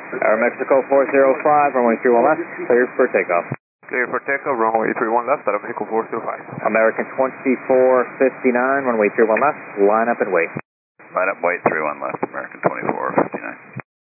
Aeromexico 405, runway 31 left, clear for takeoff. Clear for takeoff, runway 31 left, Aeromexico 405. American 2459, runway 31 left, line up and wait. Line up, wait, 31 left, American 2459.